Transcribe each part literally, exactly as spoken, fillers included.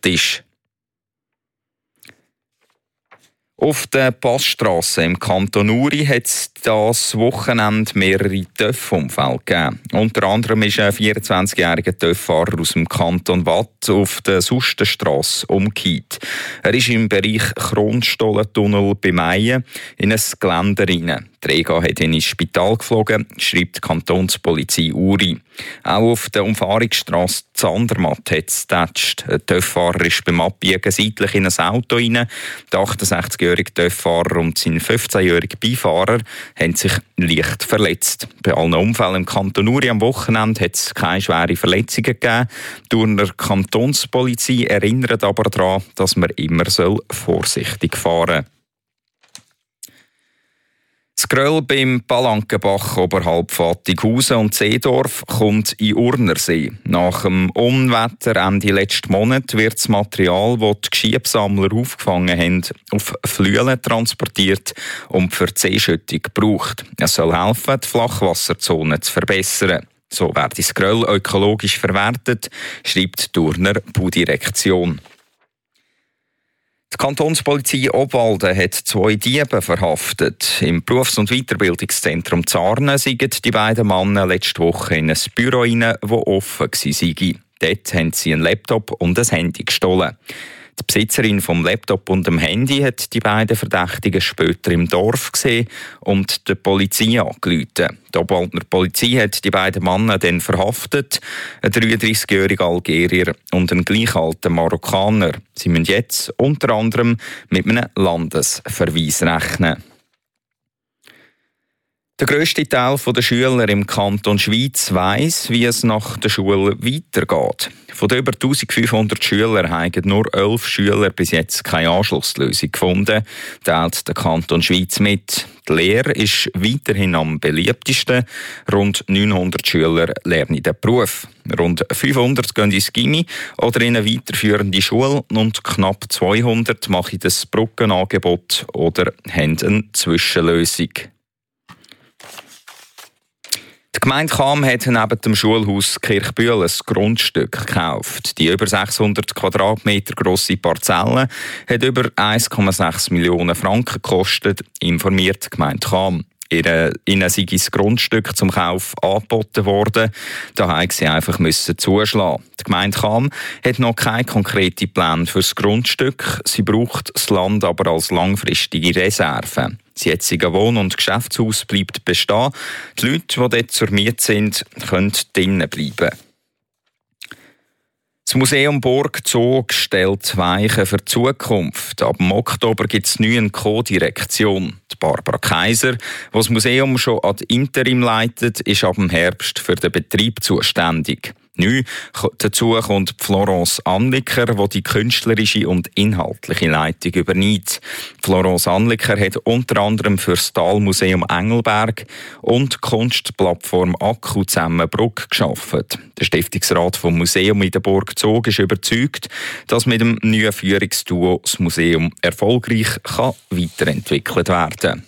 Ort ist. Auf der Passstrasse im Kanton Uri hat es dieses Wochenende mehrere Töffunfälle gegeben. Unter anderem ist ein vierundzwanzigjähriger Töfffahrer aus dem Kanton Waadt auf der Sustenstrasse umgekehrt. Er ist im Bereich Kronstollentunnel bei Meien in ein Geländer rein. Die Rega hat ihn ins Spital geflogen, schreibt die Kantonspolizei Uri. Auch auf der Umfahrungsstrasse Zandermatt hat es getatscht. Der Töfffahrer ist beim Abbiegen seitlich in ein Auto rein. Der achtundsechzigjährige Töfffahrer und sein fünfzehnjähriger Beifahrer haben sich leicht verletzt. Bei allen Unfällen im Kanton Uri am Wochenende hat es keine schweren Verletzungen gegeben. Die Urner Kantonspolizei erinnert aber daran, dass man immer vorsichtig fahren soll. Das Gröll beim Palankenbach oberhalb Fattighausen und Seedorf kommt in Urnersee. Nach dem Unwetter Ende letzten Monat wird das Material, das die Geschiebsammler aufgefangen haben, auf Flüelen transportiert und für die Seeschüttung gebraucht. Es soll helfen, die Flachwasserzone zu verbessern. So wird das Gröll ökologisch verwertet, schreibt die Urner Baudirektion. Die Kantonspolizei Obwalden hat zwei Diebe verhaftet. Im Berufs- und Weiterbildungszentrum Zarnen sind die beiden Männer letzte Woche in ein Büro rein, das offen war. Dort haben sie einen Laptop und ein Handy gestohlen. Die Besitzerin vom Laptop und dem Handy hat die beiden Verdächtigen später im Dorf gesehen und der Polizei angerufen. Die Obwaldner Polizei hat die beiden Männer dann verhaftet, ein dreiunddreißigjähriger Algerier und ein gleich alter Marokkaner. Sie müssen jetzt unter anderem mit einem Landesverweis rechnen. Der grösste Teil der Schüler im Kanton Schwyz weiss, wie es nach der Schule weitergeht. Von den über eintausendfünfhundert Schülern haben nur elf Schüler bis jetzt keine Anschlusslösung gefunden, teilt der Kanton Schwyz mit. Die Lehre ist weiterhin am beliebtesten. Rund neunhundert Schüler lernen den Beruf. Rund fünfhundert gehen ins Gymi oder in eine weiterführende Schule und knapp zweihundert machen das Brückenangebot oder haben eine Zwischenlösung. Die Gemeinde Cham hat neben dem Schulhaus Kirchbühl ein Grundstück gekauft. Die über sechshundert Quadratmeter grosse Parzelle hat über eins Komma sechs Millionen Franken gekostet, informiert die Gemeinde Cham. Ihnen sei das Grundstück zum Kauf angeboten worden. Da mussten sie einfach zuschlagen. Die Gemeinde Cham hat noch keine konkreten Pläne für das Grundstück. Sie braucht das Land aber als langfristige Reserve. Das jetzige Wohn- und Geschäftshaus bleibt bestehen. Die Leute, die dort zur Miete sind, können drinnen bleiben. Das Museum Burg Zog stellt Weichen für die Zukunft. Ab dem Oktober gibt es neu eine Co-Direktion. Die Barbara Kaiser, die das Museum schon ad interim leitet, ist ab dem Herbst für den Betrieb zuständig. Neu dazu kommt Florence Anliker, die die künstlerische und inhaltliche Leitung übernimmt. Florence Anliker hat unter anderem für das Talmuseum Engelberg und die Kunstplattform Akku zusammen Bruck geschaffen. Der Stiftungsrat vom Museum in der Burg Zog ist überzeugt, dass mit dem neuen Führungsduo das Museum erfolgreich kann weiterentwickelt werden kann.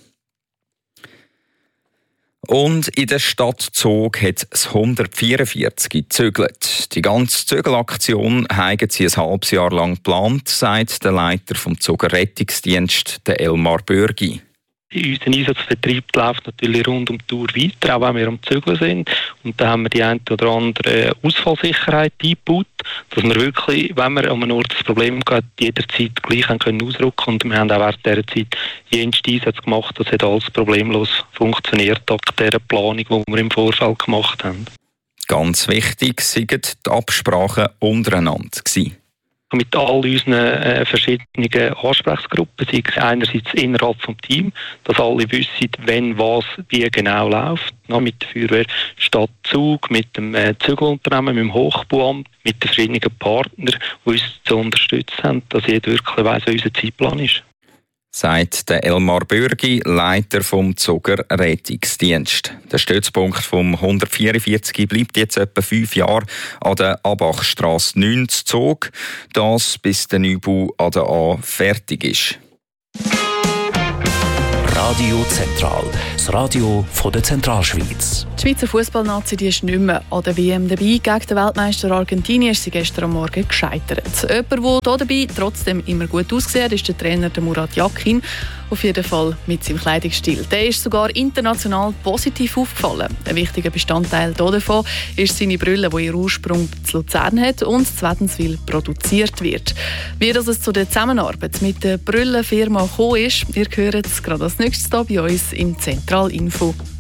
Und in der Stadt Zog hat es hundertvierundvierzig gezügelt. Die ganze Zügelaktion haben sie ein halbes Jahr lang geplant, sagt der Leiter vom Zoger Rettungsdienst, der Elmar Bürgi. Unser Einsatzbetrieb läuft natürlich rund um die Tour weiter, auch wenn wir am Zügeln sind. Und da haben wir die eine oder andere Ausfallsicherheit eingebaut, dass wir wirklich, wenn wir an einem Ort ein Problem haben, jederzeit gleich können ausrücken. Und wir haben auch während dieser Zeit jenste Einsätze gemacht. Das hat alles problemlos funktioniert, ab dieser Planung, die wir im Vorfeld gemacht haben. Ganz wichtig waren die Absprachen untereinander gewesen. Mit all unseren äh, verschiedenen Ansprechgruppen, sei es einerseits innerhalb des Teams, dass alle wissen, wenn was wie genau läuft. Ja, mit der Feuerwehr Stadt Zug, mit dem äh, Zügelunternehmen, mit dem Hochbauamt, mit den verschiedenen Partnern, die uns zu unterstützen haben, dass jeder wirklich weiss, wie unser Zeitplan ist. Sagt der Elmar Bürgi, Leiter vom Zoger Rettungsdienst. Der Stützpunkt vom hundertvierundvierzig bleibt jetzt etwa fünf Jahre an der Abachstrasse neun zu Zog, das bis der Neubau an der A fertig ist. Radio Zentral, das Radio von der Zentralschweiz. Die Schweizer Fußballnazi die ist nicht mehr an der W M dabei. Gegen den Weltmeister Argentinien ist sie gestern am Morgen gescheitert. Jemand, der hier dabei trotzdem immer gut aussieht, ist der Trainer der Murat Yakin. Auf jeden Fall mit seinem Kleidungsstil. Der ist sogar international positiv aufgefallen. Ein wichtiger Bestandteil davon ist seine Brille, die ihren Ursprung zu Luzern hat und zu Wädenswil produziert wird. Wie das es zu der Zusammenarbeit mit der Brillenfirma gekommen ist, ihr hört es gerade als nächstes hier bei uns im Zentralinfo.